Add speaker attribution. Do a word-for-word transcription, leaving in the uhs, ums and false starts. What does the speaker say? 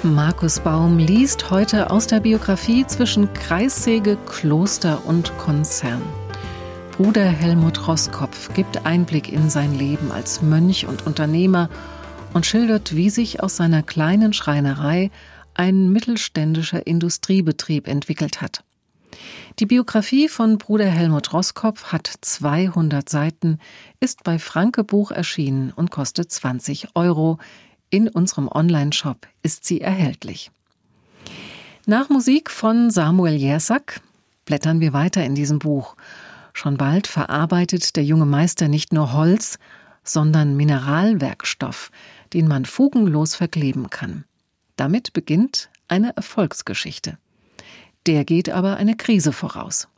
Speaker 1: Markus Baum liest heute aus der Biografie Zwischen Kreissäge, Kloster und Konzern. Bruder Helmut Roskopf gibt Einblick in sein Leben als Mönch und Unternehmer und schildert, wie sich aus seiner kleinen Schreinerei ein mittelständischer Industriebetrieb entwickelt hat. Die Biografie von Bruder Helmut Roskopf hat zweihundert Seiten, ist bei Franke Buch erschienen und kostet zwanzig Euro. In unserem Online-Shop ist sie erhältlich. Nach Musik von Samuel Jersak blättern wir weiter in diesem Buch. Schon bald verarbeitet der junge Meister nicht nur Holz, sondern Mineralwerkstoff, den man fugenlos verkleben kann. Damit beginnt eine Erfolgsgeschichte. Der geht aber eine Krise voraus.